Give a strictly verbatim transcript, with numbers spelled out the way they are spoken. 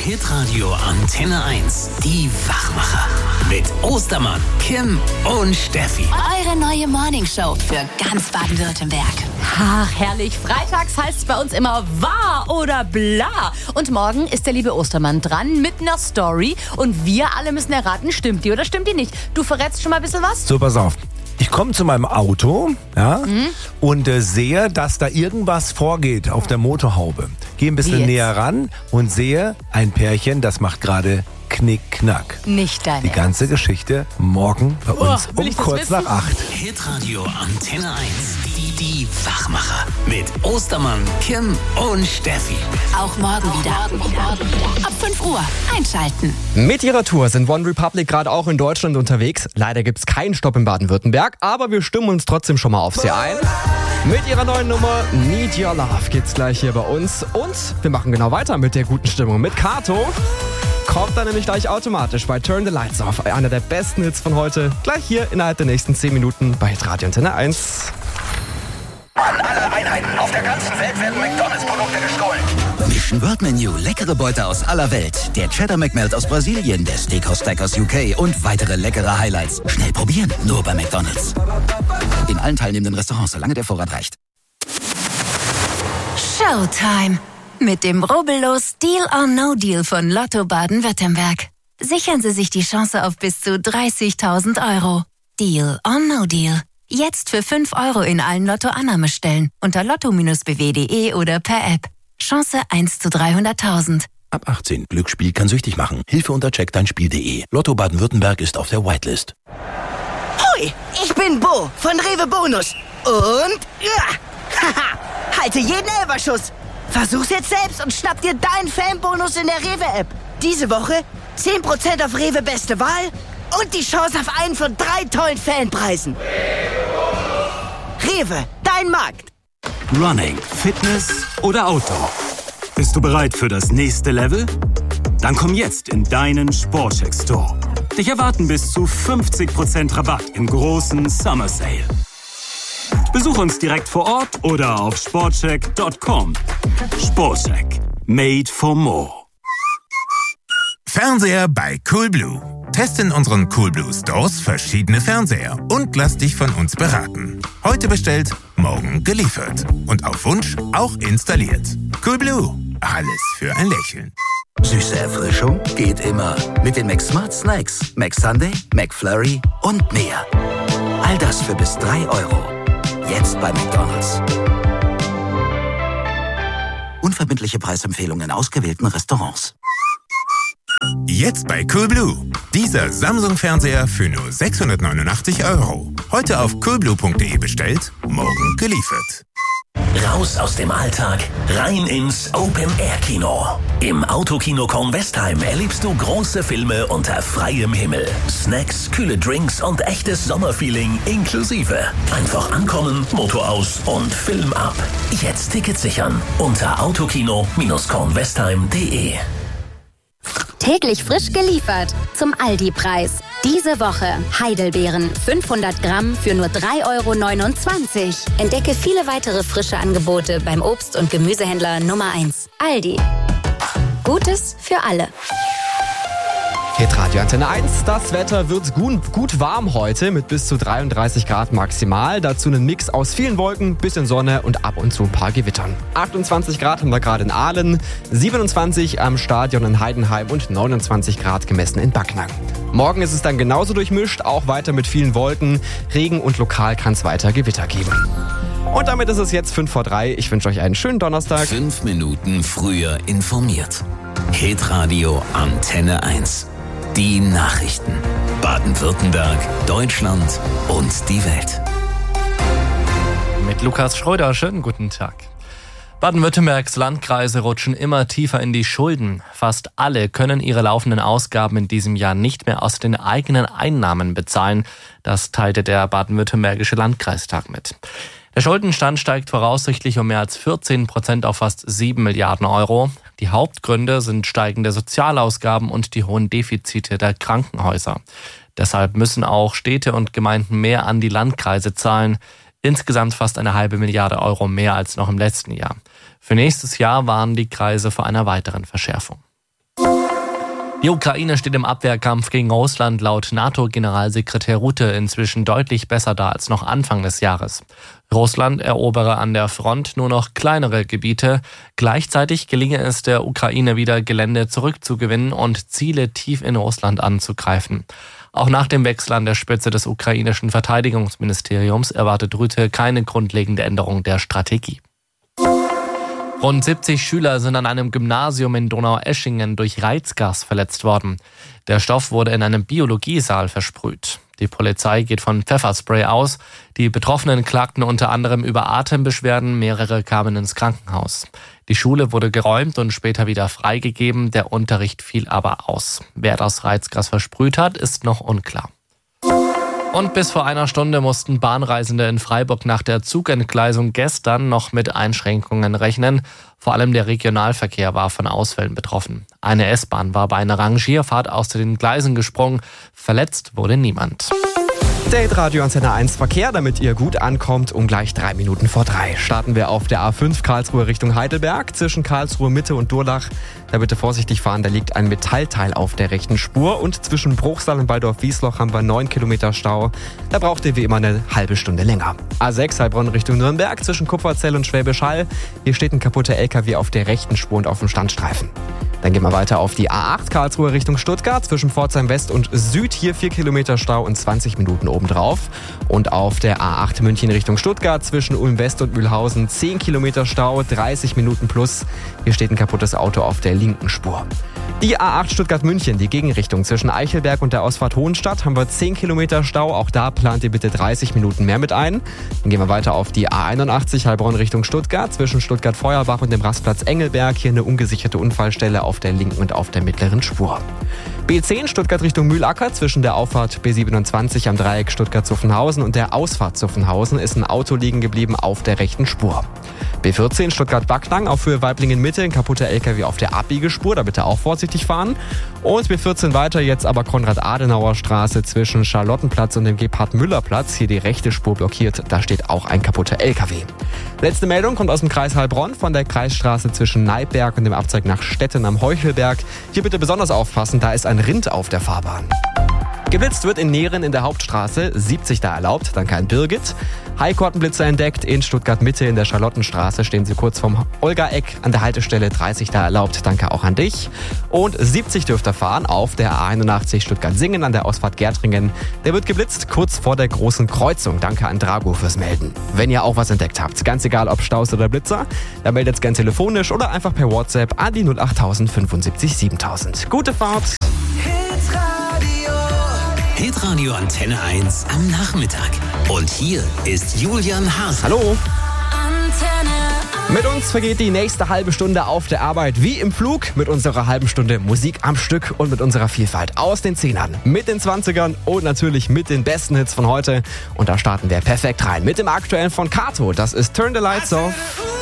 Hitradio Antenne eins. Die Wachmacher. Mit Ostermann, Kim und Steffi. Eure neue Morningshow für ganz Baden-Württemberg. Ach, herrlich. Freitags heißt es bei uns immer wahr oder bla. Und morgen ist der liebe Ostermann dran mit einer Story. Und wir alle müssen erraten, stimmt die oder stimmt die nicht. Du verrätst schon mal ein bisschen was? So, pass auf. Ich komme zu meinem Auto, ja, mhm. und äh, sehe, dass da irgendwas vorgeht auf der Motorhaube. Gehe ein bisschen näher ran und sehe ein Pärchen, das macht gerade Knick-Knack. Nicht dein Die Ernst. ganze Geschichte morgen bei uns oh, um kurz nach acht. Hitradio Antenne eins. Die, die Wachmacher. Mit Ostermann, Kim und Steffi. Auch morgen wieder. Ab fünf Uhr einschalten. Mit ihrer Tour sind One Republic gerade auch in Deutschland unterwegs. Leider gibt's keinen Stopp in Baden-Württemberg, aber wir stimmen uns trotzdem schon mal auf sie ein. Mit ihrer neuen Nummer Need Your Love geht's gleich hier bei uns. Und wir machen genau weiter mit der guten Stimmung. Mit Kato kommt dann nämlich gleich automatisch bei Turn the Lights Off. Einer der besten Hits von heute. Gleich hier innerhalb der nächsten zehn Minuten bei Radio Antenne eins. An alle Einheiten auf der ganzen Welt werden McDonalds-Produkte gestohlen. Mission World Menu, leckere Beute aus aller Welt. Der Cheddar McMelt aus Brasilien, der Steakhouse Stack aus U K und weitere leckere Highlights. Schnell probieren, nur bei McDonalds. In allen teilnehmenden Restaurants, solange der Vorrat reicht. Showtime. Mit dem rubbellos Deal or No Deal von Lotto Baden-Württemberg. Sichern Sie sich die Chance auf bis zu dreißigtausend Euro. Deal or No Deal. Jetzt für fünf Euro in allen Lotto-Annahmestellen unter lotto b w punkt de oder per App. Chance eins zu dreihunderttausend. Ab achtzehn. Glücksspiel kann süchtig machen. Hilfe unter check dein spiel punkt de. Lotto Baden-Württemberg ist auf der Whitelist. Hoi, ich bin Bo von Rewe Bonus. Und ja, haha, halte jeden Elferschuss. Versuch's jetzt selbst und schnapp dir deinen Fanbonus in der Rewe-App. Diese Woche zehn Prozent auf Rewe Beste Wahl und die Chance auf einen von drei tollen Fanpreisen. Rewe, dein Markt. Running, Fitness oder Outdoor? Bist du bereit für das nächste Level? Dann komm jetzt in deinen Sportcheck Store. Dich erwarten bis zu fünfzig Prozent Rabatt im großen Summer Sale. Besuch uns direkt vor Ort oder auf sportcheck punkt com. Sportcheck. Made for more. Fernseher bei Coolblue. Teste in unseren Coolblue Stores verschiedene Fernseher und lass dich von uns beraten. Heute bestellt, morgen geliefert. Und auf Wunsch auch installiert. Coolblue. Alles für ein Lächeln. Süße Erfrischung geht immer. Mit den McSmart Snacks, McSunday, McFlurry und mehr. All das für bis drei Euro. Jetzt bei McDonalds. Unverbindliche Preisempfehlungen in ausgewählten Restaurants. Jetzt bei Coolblue. Dieser Samsung-Fernseher für nur sechshundertneunundachtzig Euro. Heute auf coolblue punkt de bestellt, morgen geliefert. Raus aus dem Alltag, rein ins Open-Air-Kino. Im Autokino Kornwestheim erlebst du große Filme unter freiem Himmel. Snacks, kühle Drinks und echtes Sommerfeeling inklusive. Einfach ankommen, Motor aus und Film ab. Jetzt Tickets sichern unter autokino kornwestheim punkt de. Täglich frisch geliefert zum Aldi-Preis. Diese Woche Heidelbeeren fünfhundert Gramm für nur drei Euro neunundzwanzig. Entdecke viele weitere frische Angebote beim Obst- und Gemüsehändler Nummer eins. Aldi. Gutes für alle. Hitradio Antenne eins. Das Wetter wird gut, gut warm heute mit bis zu dreiunddreißig Grad maximal. Dazu einen Mix aus vielen Wolken, bisschen Sonne und ab und zu ein paar Gewittern. achtundzwanzig Grad haben wir gerade in Aalen, siebenundzwanzig am Stadion in Heidenheim und neunundzwanzig Grad gemessen in Backnang. Morgen ist es dann genauso durchmischt, auch weiter mit vielen Wolken, Regen und lokal kann es weiter Gewitter geben. Und damit ist es jetzt fünf vor drei. Ich wünsche euch einen schönen Donnerstag. Fünf Minuten früher informiert. Hitradio Antenne eins. Die Nachrichten. Baden-Württemberg, Deutschland und die Welt. Mit Lukas Schröder, schönen guten Tag. Baden-Württembergs Landkreise rutschen immer tiefer in die Schulden. Fast alle können ihre laufenden Ausgaben in diesem Jahr nicht mehr aus den eigenen Einnahmen bezahlen. Das teilte der Baden-Württembergische Landkreistag mit. Der Schuldenstand steigt voraussichtlich um mehr als vierzehn Prozent auf fast sieben Milliarden Euro. Die Hauptgründe sind steigende Sozialausgaben und die hohen Defizite der Krankenhäuser. Deshalb müssen auch Städte und Gemeinden mehr an die Landkreise zahlen. Insgesamt fast eine halbe Milliarde Euro mehr als noch im letzten Jahr. Für nächstes Jahr warnen die Kreise vor einer weiteren Verschärfung. Die Ukraine steht im Abwehrkampf gegen Russland laut NATO-Generalsekretär Rutte inzwischen deutlich besser da als noch Anfang des Jahres. Russland erobere an der Front nur noch kleinere Gebiete. Gleichzeitig gelinge es der Ukraine wieder, Gelände zurückzugewinnen und Ziele tief in Russland anzugreifen. Auch nach dem Wechsel an der Spitze des ukrainischen Verteidigungsministeriums erwartet Rutte keine grundlegende Änderung der Strategie. Rund siebzig Schüler sind an einem Gymnasium in Donaueschingen durch Reizgas verletzt worden. Der Stoff wurde in einem Biologiesaal versprüht. Die Polizei geht von Pfefferspray aus. Die Betroffenen klagten unter anderem über Atembeschwerden, mehrere kamen ins Krankenhaus. Die Schule wurde geräumt und später wieder freigegeben, der Unterricht fiel aber aus. Wer das Reizgas versprüht hat, ist noch unklar. Und bis vor einer Stunde mussten Bahnreisende in Freiburg nach der Zugentgleisung gestern noch mit Einschränkungen rechnen. Vor allem der Regionalverkehr war von Ausfällen betroffen. Eine S-Bahn war bei einer Rangierfahrt aus den Gleisen gesprungen. Verletzt wurde niemand. Date Radio Antenne eins Verkehr, damit ihr gut ankommt, um gleich drei Minuten vor drei. Starten wir auf der A fünf Karlsruhe Richtung Heidelberg, zwischen Karlsruhe Mitte und Durlach. Da bitte vorsichtig fahren, da liegt ein Metallteil auf der rechten Spur. Und zwischen Bruchsal und Waldorf-Wiesloch haben wir neun Kilometer Stau. Da braucht ihr wie immer eine halbe Stunde länger. A sechs Heilbronn Richtung Nürnberg, zwischen Kupferzell und Schwäbisch Hall. Hier steht ein kaputter L K W auf der rechten Spur und auf dem Standstreifen. Dann gehen wir weiter auf die A acht Karlsruhe Richtung Stuttgart, zwischen Pforzheim West und Süd. Hier vier Kilometer Stau und zwanzig Minuten obendrauf. Und auf der A acht München Richtung Stuttgart, zwischen Ulm West und Mühlhausen zehn Kilometer Stau, dreißig Minuten plus. Hier steht ein kaputtes Auto auf der linken Spur. Die A acht Stuttgart-München, die Gegenrichtung zwischen Eichelberg und der Ausfahrt Hohenstadt, haben wir zehn Kilometer Stau. Auch da plant ihr bitte dreißig Minuten mehr mit ein. Dann gehen wir weiter auf die A einundachtzig Heilbronn Richtung Stuttgart, zwischen Stuttgart-Feuerbach und dem Rastplatz Engelberg. Hier eine ungesicherte Unfallstelle auf der linken und auf der mittleren Spur. B zehn Stuttgart Richtung Mühlacker, zwischen der Auffahrt B siebenundzwanzig am Dreieck Stuttgart-Zuffenhausen und der Ausfahrt Zuffenhausen ist ein Auto liegen geblieben auf der rechten Spur. B vierzehn Stuttgart-Backnang auf Höhe Weiblingen-Mitte, ein kaputter L K W auf der Abbiegespur, da bitte auch vorsichtig fahren. Und B vierzehn weiter, jetzt aber Konrad-Adenauer-Straße zwischen Charlottenplatz und dem Gebhard-Müller-Platz. Hier die rechte Spur blockiert, da steht auch ein kaputter L K W. Letzte Meldung kommt aus dem Kreis Heilbronn von der Kreisstraße zwischen Neipberg und dem Abzweig nach Stetten am Heuchelberg. Hier bitte besonders aufpassen, da ist ein Rind auf der Fahrbahn. Geblitzt wird in Nehren in der Hauptstraße, siebzig da erlaubt, danke an Birgit. Highkortenblitzer entdeckt in Stuttgart-Mitte in der Charlottenstraße, stehen sie kurz vom Olga-Eck an der Haltestelle, dreißig da erlaubt, danke auch an dich. Und siebzig dürft ihr fahren auf der A einundachtzig Stuttgart-Singen an der Ausfahrt Gärtringen. Der wird geblitzt kurz vor der großen Kreuzung, danke an Drago fürs Melden. Wenn ihr auch was entdeckt habt, ganz egal ob Staus oder Blitzer, dann meldet gern telefonisch oder einfach per WhatsApp an die null acht null fünf siebentausend. Gute Fahrt! Hitradio Antenne eins am Nachmittag. Und hier ist Julian Haas. Hallo. Mit uns vergeht die nächste halbe Stunde auf der Arbeit wie im Flug, mit unserer halben Stunde Musik am Stück und mit unserer Vielfalt aus den Zehnern, mit den Zwanzigern und natürlich mit den besten Hits von heute. Und da starten wir perfekt rein mit dem aktuellen von Kato. Das ist Turn the Lights Off.